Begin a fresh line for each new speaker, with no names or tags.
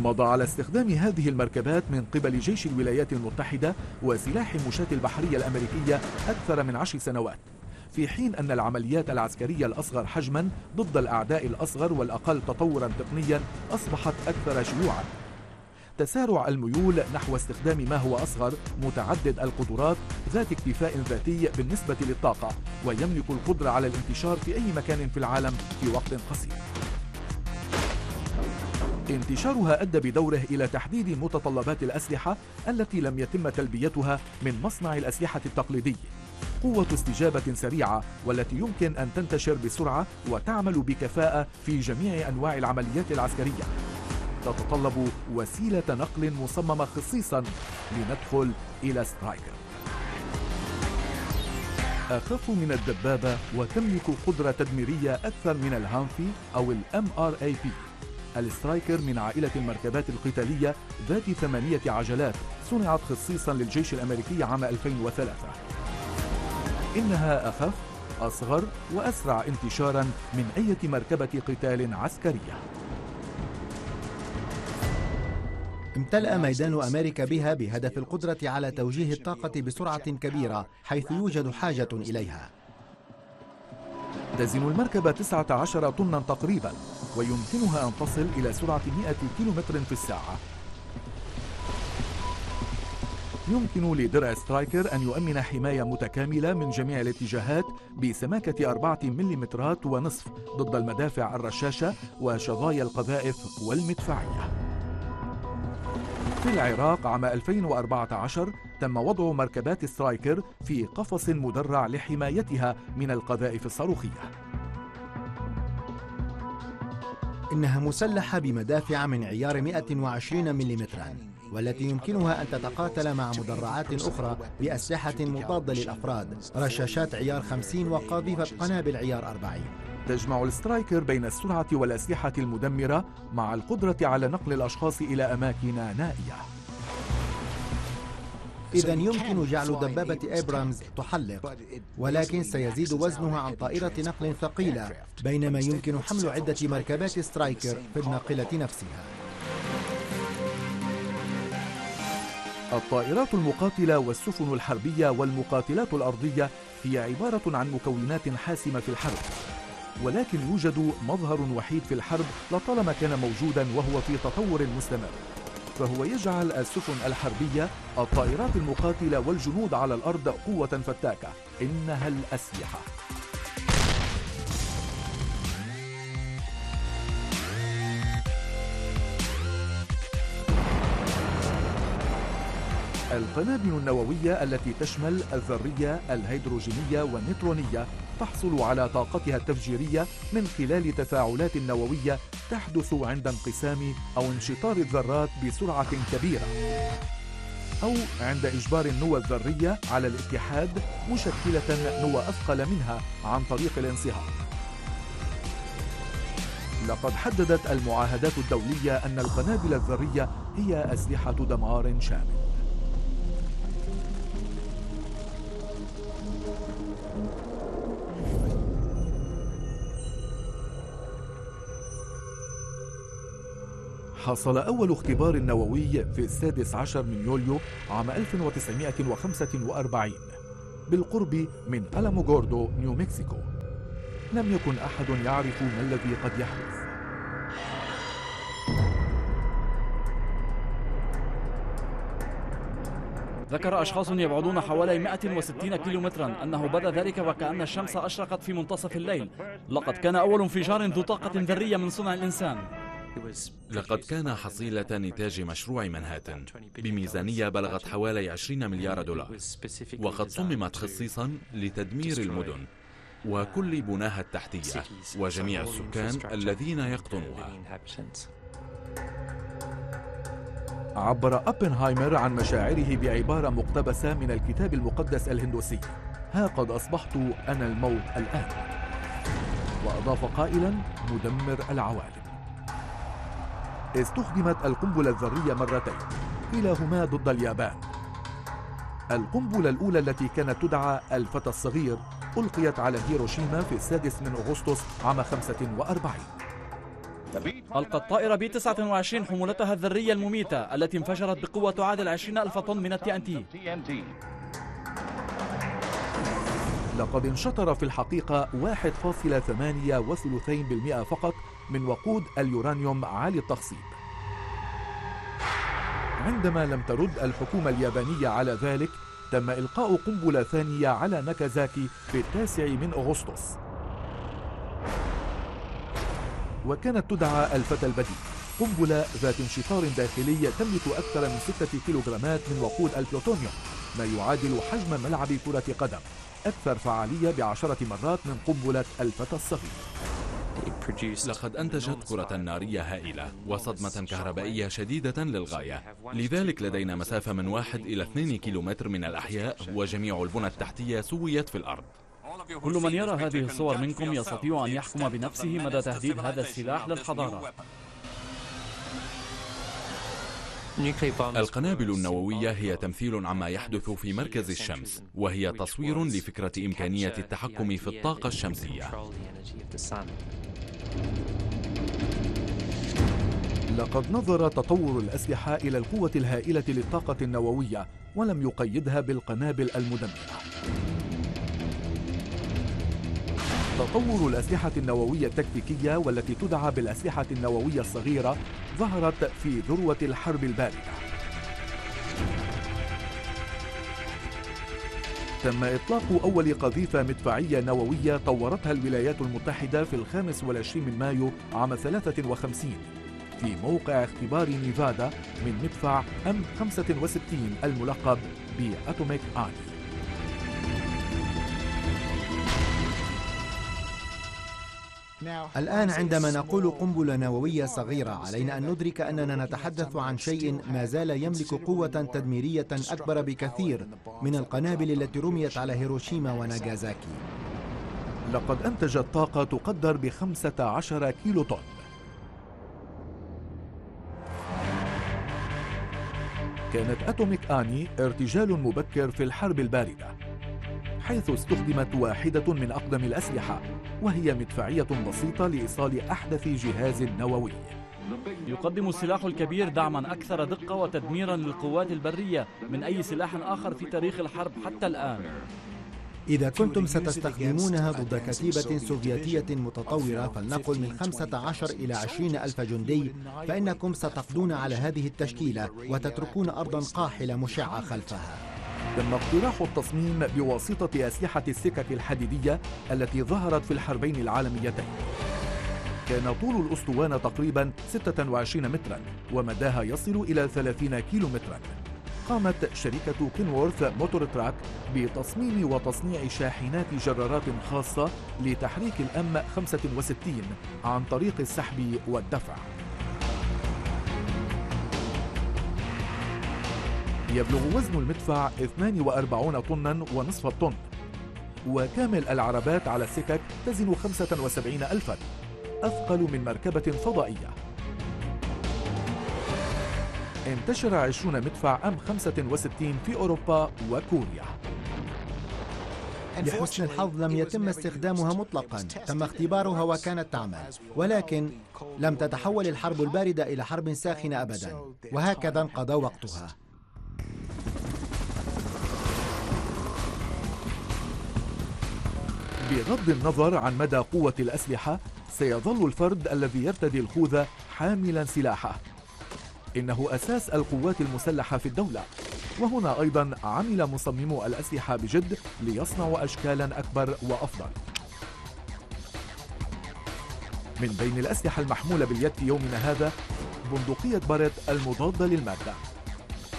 مضى على استخدام هذه المركبات من قبل جيش الولايات المتحدة وسلاح المشاة البحرية الأمريكية أكثر من 10 سنوات، في حين أن العمليات العسكرية الأصغر حجماً ضد الأعداء الأصغر والأقل تطوراً تقنياً أصبحت أكثر شيوعاً. تسارع الميول نحو استخدام ما هو أصغر متعدد القدرات ذات اكتفاء ذاتي بالنسبة للطاقة، ويملك القدرة على الانتشار في أي مكان في العالم في وقت قصير. انتشارها أدى بدوره إلى تحديد متطلبات الأسلحة التي لم يتم تلبيتها من مصنع الأسلحة التقليدي. قوة استجابة سريعة والتي يمكن أن تنتشر بسرعة وتعمل بكفاءة في جميع أنواع العمليات العسكرية. تتطلب وسيلة نقل مصممة خصيصا لندخل إلى سترايكر. أخف من الدبابة وتملك قدرة تدميرية أكثر من الهامفي أو MRAP. السترايكر من عائلة المركبات القتالية ذات 8 عجلات صنعت خصيصا للجيش الأمريكي عام 2003. إنها أخف، أصغر وأسرع انتشارا من أي مركبة قتال عسكرية.
امتلأ ميدان أمريكا بها بهدف القدرة على توجيه الطاقة بسرعة كبيرة حيث يوجد حاجة إليها.
تزن المركبة 19 طنا تقريبا، ويمكنها أن تصل إلى سرعة 100 كيلومتر في الساعة. يمكن لدرع سترايكر أن يؤمن حماية متكاملة من جميع الاتجاهات بسماكة 4 ملم ونصف ضد المدافع الرشاشة وشظايا القذائف والمدفعية. في العراق عام 2014 تم وضع مركبات سترايكر في قفص مدرع لحمايتها من القذائف الصاروخية.
إنها مسلحة بمدافع من عيار 120 ملم، والتي يمكنها أن تتقاتل مع مدرعات أخرى بأسلحة مضادة للأفراد، رشاشات عيار 50 وقاذفة قنابل عيار 40.
تجمع السترايكر بين السرعة والأسلحة المدمرة مع القدرة على نقل الأشخاص إلى أماكن نائية.
إذن يمكن جعل دبابة إبرامز تحلق، ولكن سيزيد وزنها عن طائرة نقل ثقيلة، بينما يمكن حمل عدة مركبات سترايكر في الناقلة نفسها.
الطائرات المقاتلة والسفن الحربية والمقاتلات الأرضية هي عبارة عن مكونات حاسمة في الحرب، ولكن يوجد مظهر وحيد في الحرب لطالما كان موجودا وهو في تطور مستمر، فهو يجعل السفن الحربية، الطائرات المقاتلة والجنود على الأرض قوة فتاكة، إنها الأسلحة. القنابل النووية التي تشمل الذرية، الهيدروجينية والنيوترونية تحصل على طاقتها التفجيرية من خلال تفاعلات نووية تحدث عند انقسام أو انشطار الذرات بسرعة كبيرة، أو عند إجبار النوى الذرية على الاتحاد مشكلة نوى أثقل منها عن طريق الانصهار. لقد حددت المعاهدات الدولية أن القنابل الذرية هي أسلحة دمار شامل. حصل أول اختبار نووي في 16 من يوليو عام 1945 بالقرب من ألاموغوردو، نيو مكسيكو. لم يكن أحد يعرف ما الذي قد يحدث.
ذكر أشخاص يبعدون حوالي 160 كيلومترا أنه بدا ذلك وكأن الشمس أشرقت في منتصف الليل. لقد كان أول انفجار ذو طاقة ذرية من صنع الإنسان.
لقد كان حصيلة نتاج مشروع منهاتن بميزانية بلغت حوالي 20 مليار دولار، وقد صممت خصيصا لتدمير المدن وكل بناها التحتية وجميع السكان الذين يقطنوها.
عبر أوبنهايمر عن مشاعره بعبارة مقتبسة من الكتاب المقدس الهندوسي: ها قد أصبحت أنا الموت الآن. وأضاف قائلا: مدمر العوالم. استخدمت القنبلة الذرية مرتين، كلاهما ضد اليابان. القنبلة الأولى التي كانت تدعى الفتى الصغير ألقيت على هيروشيما في 6 من أغسطس عام 45.
ألقت الطائرة بي 29 حمولتها الذرية المميتة التي انفجرت بقوة تعادل 20,000 طن من الTNT.
لقد انشطر في الحقيقة 1.8% فقط من وقود اليورانيوم عالي التخصيب. عندما لم ترد الحكومة اليابانية على ذلك، تم إلقاء قنبلة ثانية على ناكازاكي في 9 أغسطس، وكانت تدعى الفتى البديل، قنبلة ذات انشطار داخلي تملك أكثر من 6 كيلوغرامات من وقود البلوتونيوم، ما يعادل حجم ملعب كرة قدم، أكثر فعالية ب10 مرات من قنبلة الفتى الصغير.
لقد أنتجت كرة نارية هائلة وصدمة كهربائية شديدة للغاية، لذلك لدينا مسافة من 1 إلى 2 كيلومتر من الأحياء، وجميع البنى التحتية سويت في الأرض.
كل من يرى هذه الصور منكم يستطيع أن يحكم بنفسه مدى تهديد هذا السلاح للحضارة.
القنابل النووية هي تمثيل عما يحدث في مركز الشمس، وهي تصوير لفكرة إمكانية التحكم في الطاقة الشمسية.
لقد نظر تطور الأسلحة إلى القوة الهائلة للطاقة النووية، ولم يقيدها بالقنابل المدمرة. تطور الأسلحة النووية التكتيكية والتي تدعى بالأسلحة النووية الصغيرة ظهرت في ذروة الحرب الباردة. تم إطلاق أول قذيفة مدفعية نووية طورتها الولايات المتحدة في 25 من مايو عام 53 في موقع اختبار نيفادا من مدفع M65 الملقب بأتوميك آني.
الآن عندما نقول قنبلة نووية صغيرة، علينا أن ندرك أننا نتحدث عن شيء ما زال يملك قوة تدميرية أكبر بكثير من القنابل التي رميت على هيروشيما وناغازاكي.
لقد أنتجت طاقة تقدر ب15 كيلو طن. كانت أتوميك آني ارتجال مبكر في الحرب الباردة، حيث استخدمت واحدة من أقدم الأسلحة، وهي مدفعية بسيطة لإيصال أحدث جهاز نووي.
يقدم السلاح الكبير دعما أكثر دقة وتدميرا للقوات البرية من أي سلاح آخر في تاريخ الحرب حتى الآن.
إذا كنتم ستستخدمونها ضد كتيبة سوفيتية متطورة، فلنقل من 15 إلى 20 ألف جندي، فإنكم ستقضون على هذه التشكيلة وتتركون أرضا قاحلة مشعة خلفها.
تم اقتراح التصميم بواسطة أسلحة السكك الحديدية التي ظهرت في الحربين العالميتين. كان طول الأسطوانة تقريبا 26 مترا ومداها يصل إلى 30 كيلو مترا. قامت شركة كينوورث موتور تراك بتصميم وتصنيع شاحنات جرارات خاصة لتحريك الM65 عن طريق السحب والدفع. يبلغ وزن المدفع 42 طنا ونصف الطن، وكامل العربات على السكك تزن 75 ألفا، أثقل من مركبة فضائية. انتشر 20 مدفع M65 في أوروبا وكوريا.
لحسن الحظ لم يتم استخدامها مطلقا، تم اختبارها وكانت تعمل، ولكن لم تتحول الحرب الباردة إلى حرب ساخنة أبدا، وهكذا انقضى وقتها.
بغض النظر عن مدى قوة الأسلحة، سيظل الفرد الذي يرتدي الخوذة حاملا سلاحه. إنه أساس القوات المسلحة في الدولة، وهنا أيضا عمل مصممو الأسلحة بجد ليصنعوا أشكالا أكبر وأفضل. من بين الأسلحة المحمولة باليد في يومنا هذا بندقية باريت المضادة للمادة.